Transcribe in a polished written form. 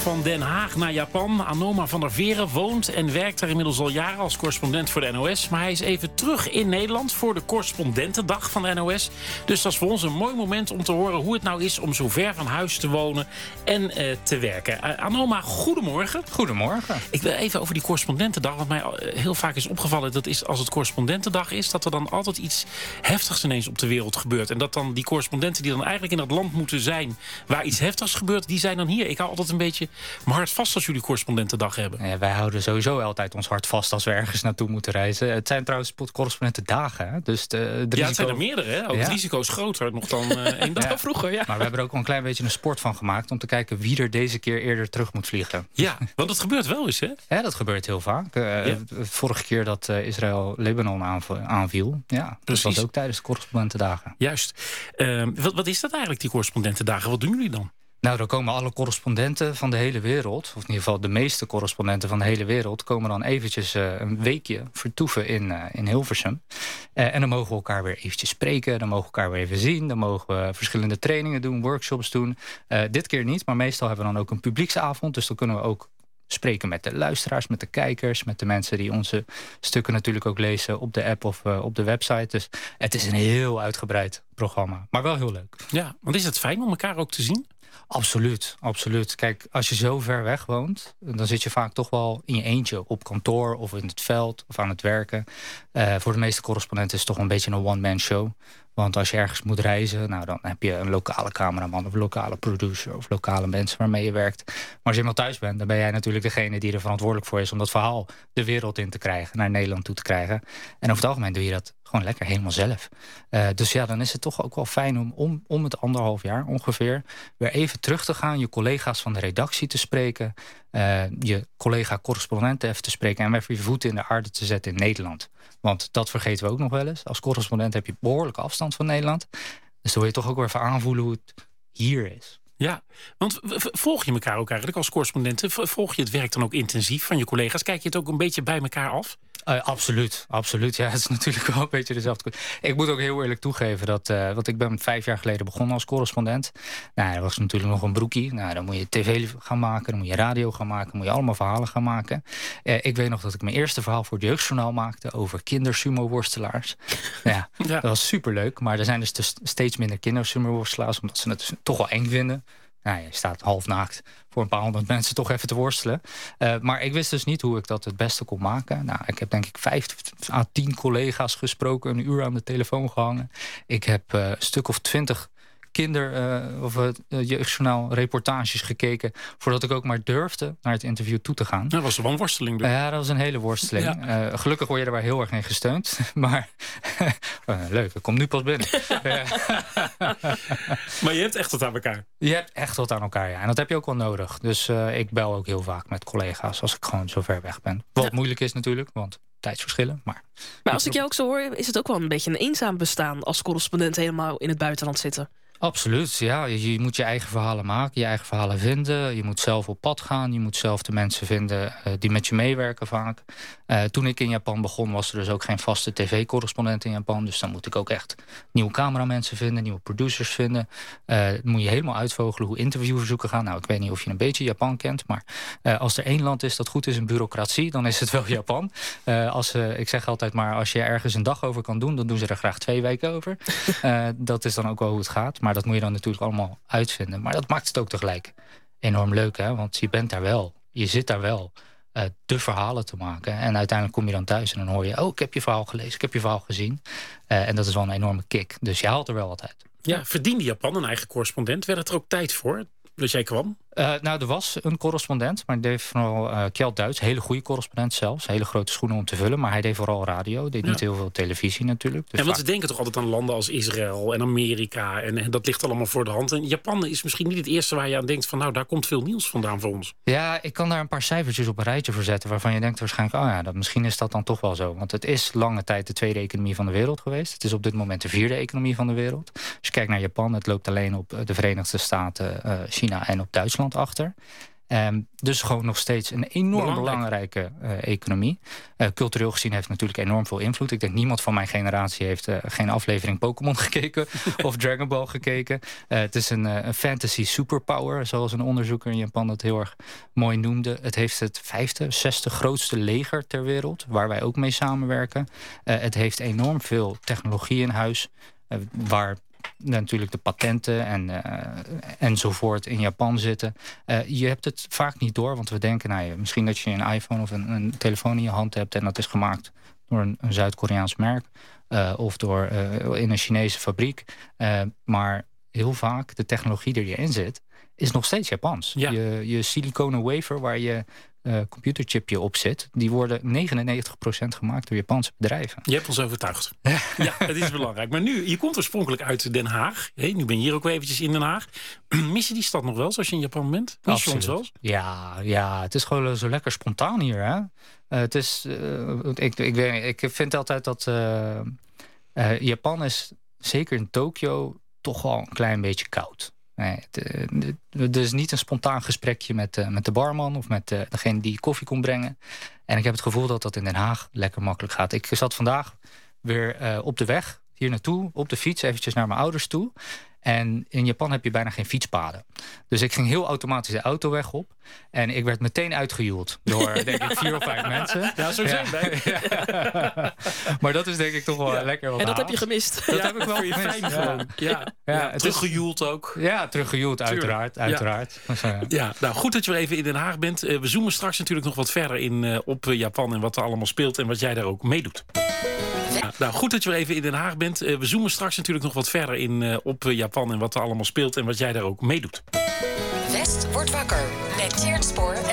van Den Haag naar Japan. Anoma van der Veren woont en werkt daar inmiddels al jaren als correspondent voor de NOS. Maar hij is even terug in Nederland voor de correspondentendag van de NOS. Dus dat is voor ons een mooi moment om te horen hoe het nou is om zo ver van huis te wonen en te werken. Anoma, goedemorgen. Goedemorgen. Ik wil even over die correspondentendag. Wat mij heel vaak is opgevallen, dat is als het correspondentendag is, dat er dan altijd iets heftigs ineens op de wereld gebeurt. En dat dan die correspondenten die dan eigenlijk in dat land moeten zijn waar iets heftigs gebeurt, die zijn dan hier. Ik hou altijd een beetje mijn hart vast als jullie correspondentendag hebben. Ja, wij houden sowieso altijd ons hart vast als we ergens naartoe moeten reizen. Het zijn trouwens correspondentendagen. Hè? Dus het risico... het zijn er meerdere. Hè? Ook het risico is groter nog dan één dag vroeger. Ja. Maar we hebben er ook wel een klein beetje een sport van gemaakt om te kijken wie er deze keer eerder terug moet vliegen. Ja, want dat gebeurt wel eens, hè? Ja, dat gebeurt heel vaak. Vorige keer dat Israël Libanon aanviel. Ja, dat was ook tijdens de correspondentendagen. Juist. Wat is dat eigenlijk, die correspondentendagen? Wat doen jullie dan? Nou, dan komen alle correspondenten van de hele wereld, of in ieder geval de meeste correspondenten van de hele wereld, komen dan eventjes een weekje vertoeven in Hilversum. En dan mogen we elkaar weer eventjes spreken, dan mogen we elkaar weer even zien, dan mogen we verschillende trainingen doen, workshops doen. Dit keer niet, maar meestal hebben we dan ook een publieksavond, dus dan kunnen we ook spreken met de luisteraars, met de kijkers, met de mensen die onze stukken natuurlijk ook lezen op de app of op de website. Dus het is een heel uitgebreid programma, maar wel heel leuk. Ja, want is het fijn om elkaar ook te zien? Absoluut, absoluut. Kijk, als je zo ver weg woont, dan zit je vaak toch wel in je eentje op kantoor of in het veld of aan het werken. Voor de meeste correspondenten is het toch een beetje een one-man show. Want als je ergens moet reizen, nou, dan heb je een lokale cameraman of een lokale producer of lokale mensen waarmee je werkt. Maar als je eenmaal thuis bent, dan ben jij natuurlijk degene die er verantwoordelijk voor is om dat verhaal de wereld in te krijgen, naar Nederland toe te krijgen. En over het algemeen doe je dat gewoon lekker helemaal zelf. Dus ja, dan is het toch ook wel fijn om het 1,5 jaar ongeveer weer even terug te gaan, je collega's van de redactie te spreken, je collega-correspondenten even te spreken en even je voeten in de aarde te zetten in Nederland. Want dat vergeten we ook nog wel eens. Als correspondent heb je behoorlijke afstand van Nederland. Dus dan wil je toch ook weer even aanvoelen hoe het hier is. Ja, want volg je elkaar ook eigenlijk als correspondenten? Volg je het werk dan ook intensief van je collega's? Kijk je het ook een beetje bij elkaar af? Absoluut, absoluut. Ja, het is natuurlijk wel een beetje dezelfde. Ik moet ook heel eerlijk toegeven dat, want ik ben 5 jaar geleden begonnen als correspondent. Nou, dat was natuurlijk nog een broekie. Nou, dan moet je tv gaan maken, dan moet je radio gaan maken, dan moet je allemaal verhalen gaan maken. Ik weet nog dat ik mijn eerste verhaal voor het Jeugdjournaal maakte over kindersumo-worstelaars. Ja, dat was superleuk, maar er zijn dus steeds minder kindersumo-worstelaars, omdat ze het dus toch wel eng vinden. Nou, je staat half naakt voor een paar 100 mensen toch even te worstelen. Maar ik wist dus niet hoe ik dat het beste kon maken. Nou, ik heb denk ik 5 à 10 collega's gesproken, een uur aan de telefoon gehangen. Ik heb een stuk of 20 jeugdjournaal reportages gekeken voordat ik ook maar durfde naar het interview toe te gaan. Dat was wel een worsteling. Dus. Ja, dat was een hele worsteling. Ja. Gelukkig word je er wel heel erg in gesteund. Maar leuk, ik kom nu pas binnen. Maar je hebt echt wat aan elkaar. Je hebt echt wat aan elkaar, ja. En dat heb je ook wel nodig. Dus ik bel ook heel vaak met collega's als ik gewoon zo ver weg ben. Wat moeilijk is natuurlijk, want tijdsverschillen. Maar als ik jou ook zo hoor, is het ook wel een beetje een eenzaam bestaan als correspondent helemaal in het buitenland zitten. Absoluut, ja. Je moet je eigen verhalen maken, je eigen verhalen vinden. Je moet zelf op pad gaan. Je moet zelf de mensen vinden die met je meewerken vaak. Toen ik in Japan begon, was er dus ook geen vaste tv-correspondent in Japan. Dus dan moet ik ook echt nieuwe cameramensen vinden, nieuwe producers vinden. Moet je helemaal uitvogelen hoe interviewverzoeken gaan. Nou, ik weet niet of je een beetje Japan kent, maar als er één land is dat goed is in bureaucratie, dan is het wel Japan. Ik zeg altijd maar, als je ergens een dag over kan doen, dan doen ze er graag 2 weken over. Dat is dan ook wel hoe het gaat. Maar dat moet je dan natuurlijk allemaal uitvinden. Maar dat maakt het ook tegelijk enorm leuk, hè? Want je bent daar wel. Je zit daar wel de verhalen te maken. En uiteindelijk kom je dan thuis en dan hoor je, ik heb je verhaal gelezen, ik heb je verhaal gezien. En dat is wel een enorme kick. Dus je haalt er wel wat uit. Ja, verdiende Japan een eigen correspondent? Werd het er ook tijd voor, dat jij kwam? Nou, er was een correspondent, maar hij deed vooral Kjeld Duits. Hele goede correspondent zelfs. Hele grote schoenen om te vullen. Maar hij deed vooral radio. Deed niet heel veel televisie natuurlijk. Dus want we denken toch altijd aan landen als Israël en Amerika. En dat ligt allemaal voor de hand. En Japan is misschien niet het eerste waar je aan denkt van, nou, daar komt veel nieuws vandaan voor ons. Ja, ik kan daar een paar cijfertjes op een rijtje voor zetten waarvan je denkt waarschijnlijk, misschien is dat dan toch wel zo. Want het is lange tijd de 2e economie van de wereld geweest. Het is op dit moment de 4e economie van de wereld. Als je kijkt naar Japan, het loopt alleen op de Verenigde Staten, China en op Duitsland achter. Dus gewoon nog steeds een enorm belangrijke economie. Cultureel gezien heeft het natuurlijk enorm veel invloed. Ik denk niemand van mijn generatie heeft geen aflevering Pokémon gekeken of Dragon Ball gekeken. Het is een fantasy superpower, zoals een onderzoeker in Japan dat heel erg mooi noemde. Het heeft het 5e, 6e grootste leger ter wereld, waar wij ook mee samenwerken. Het heeft enorm veel technologie in huis, waar natuurlijk de patenten enzovoort in Japan zitten. Je hebt het vaak niet door, want we denken, misschien dat je een iPhone of een telefoon in je hand hebt en dat is gemaakt door een Zuid-Koreaans merk of in een Chinese fabriek. Maar heel vaak de technologie die erin zit, is nog steeds Japans. Ja. Je siliconen wafer waar je computerchipje op zit, die worden 99% gemaakt door Japanse bedrijven. Je hebt ons overtuigd. Ja, het is belangrijk. Maar nu, je komt oorspronkelijk uit Den Haag. Nu ben je hier ook weer eventjes in Den Haag. Mis je die stad nog wel, zoals je in Japan bent? Mis je ons wel? Ja, het is gewoon zo lekker spontaan hier. Hè? Het is, ik vind altijd dat Japan is, zeker in Tokio, toch wel een klein beetje koud. Nee, het is niet een spontaan gesprekje met de barman of met degene die koffie kon brengen. En ik heb het gevoel dat dat in Den Haag lekker makkelijk gaat. Ik zat vandaag weer op de weg hier naartoe, op de fiets, eventjes naar mijn ouders toe. En in Japan heb je bijna geen fietspaden. Dus ik ging heel automatisch de autoweg op. En ik werd meteen uitgejoeld door, denk ik, 4 of 5 mensen. Ja, zo zijn wij. Ja. Maar dat is denk ik toch wel lekker wat. En dat heb je gemist. Dat heb ik wel gemist. Teruggejoeld ook. Ja, teruggejoeld, uiteraard. Ja, nou goed dat je weer even in Den Haag bent. We zoomen straks natuurlijk nog wat verder in op Japan en wat er allemaal speelt en wat jij daar ook meedoet. Ja, nou goed dat je weer even in Den Haag bent. We zoomen straks natuurlijk nog wat verder in op Japan en wat er allemaal speelt en wat jij daar ook meedoet. West wordt wakker met Tjeerd Spoor